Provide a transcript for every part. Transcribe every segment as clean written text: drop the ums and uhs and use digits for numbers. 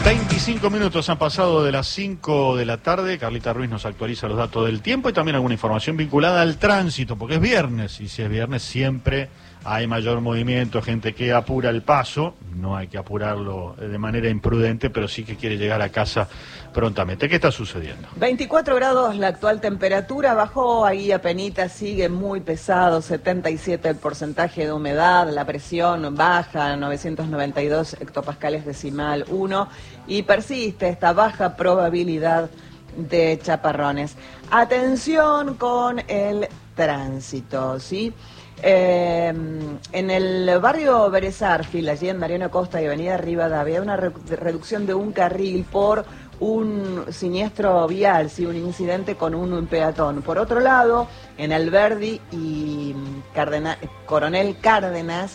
25 minutos han pasado de las 5 de la tarde. Carlita Ruiz nos actualiza los datos del tiempo y también alguna información vinculada al tránsito, porque es viernes, y si es viernes siempre hay mayor movimiento, gente que apura el paso. No hay que apurarlo de manera imprudente, pero sí que quiere llegar a casa prontamente. ¿Qué está sucediendo? 24 grados la actual temperatura, bajó ahí apenita, sigue muy pesado, 77 el porcentaje de humedad, la presión baja, 992 hectopascales decimal 1, y persiste esta baja probabilidad de chaparrones. Atención con el tránsito, ¿sí? En el barrio Berezarfil, allí en Mariano Acosta y Avenida Rivadavia, había una reducción de un carril por un siniestro vial, sí, un incidente con un peatón. Por otro lado, en Alberdi y Coronel Cárdenas,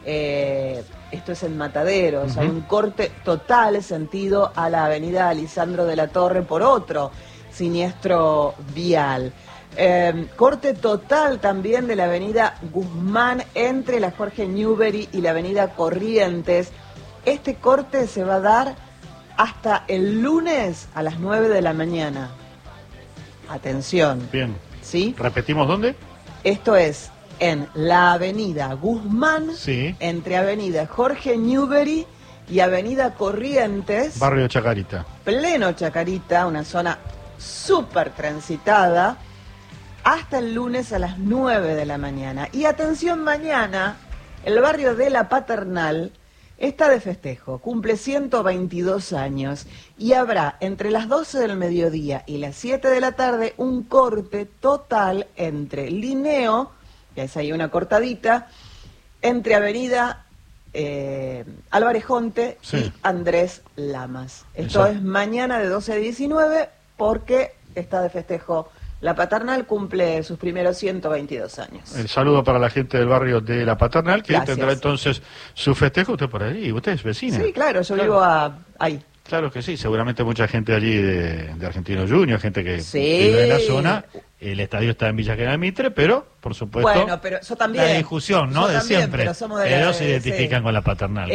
esto es en Mataderos, hay un corte total sentido a la avenida Lisandro de la Torre por otro siniestro vial. Corte total también de la avenida Guzmán entre la Jorge Newbery y la avenida Corrientes. Este corte se va a dar hasta el lunes a las 9 de la mañana. Atención. Bien. ¿Sí? ¿Repetimos dónde? Esto es en la avenida Guzmán, sí, entre avenida Jorge Newbery y avenida Corrientes. Barrio Chacarita. Pleno Chacarita, una zona súper transitada, hasta el lunes a las 9 de la mañana. Y atención, mañana, el barrio de La Paternal está de festejo, cumple 122 años y habrá entre las 12 del mediodía y las 7 de la tarde un corte total entre Linneo, que es ahí una cortadita, entre avenida Álvarez Jonte y Andrés Lamas. Esto es mañana de 12 a 19 porque está de festejo. La Paternal cumple sus primeros 122 años. El saludo para la gente del barrio de La Paternal, que Gracias. Tendrá entonces su festejo. ¿Usted por ahí? ¿Usted es vecina? Sí, claro, yo vivo ahí. Claro que sí, seguramente mucha gente allí de Argentinos Juniors, gente que vive en la zona. El estadio está en Villa General Mitre, pero, por supuesto, bueno, pero yo también, la discusión, ¿no? Yo de también, siempre. Pero somos de ellos se identifican con La Paternal.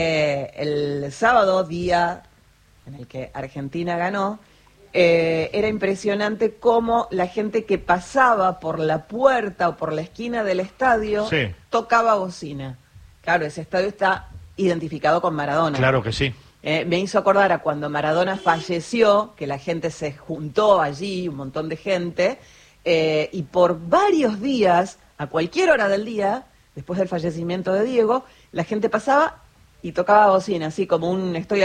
El sábado, día en el que Argentina ganó, era impresionante cómo la gente que pasaba por la puerta o por la esquina del estadio tocaba bocina. Claro, ese estadio está identificado con Maradona. Claro que sí. Me hizo acordar a cuando Maradona falleció, que la gente se juntó allí, un montón de gente, y por varios días, a cualquier hora del día, después del fallecimiento de Diego, la gente pasaba y tocaba bocina, así como un estoy